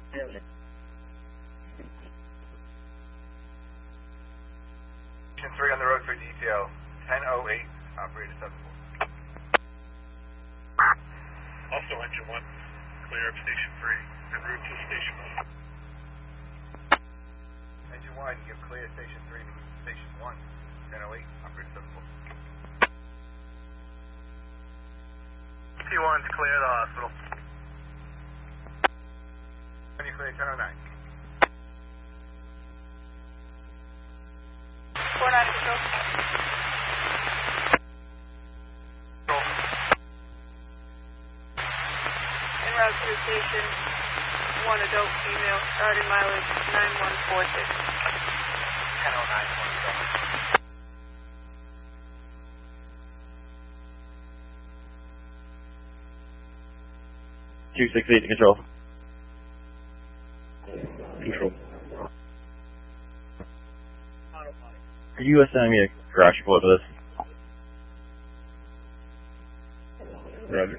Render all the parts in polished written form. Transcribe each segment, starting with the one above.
Station 3 on the road for detail. 1008, operator 74. Also engine 1, clear up station 3, en route to station 1. Engine 1, you give clear station 3 to station 1. 1008, operator 74. T1's clear the hospital. When you clear 1009. 49 control. En route to station 1, adult female, starting mileage 9146. 1009, 27. (268) to control. Control. Are you sending me a crash report for this? Roger.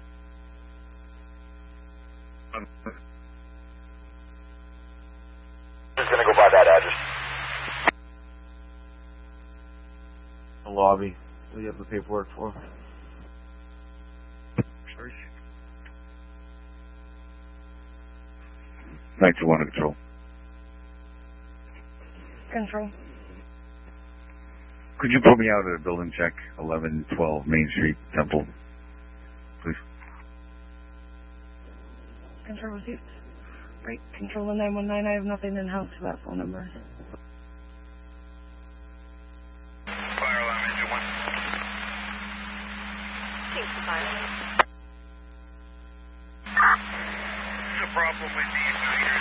Just gonna go by that address. The lobby. What do you have the paperwork for? Search. 921 to control. Control. Could you put me out at a building check, 1112 Main Street, Temple, please? Control received. Right, control 919, I have nothing in-house for that phone number. Fire alarm engine 1. Thanks for fire. There's a problem with the igniter.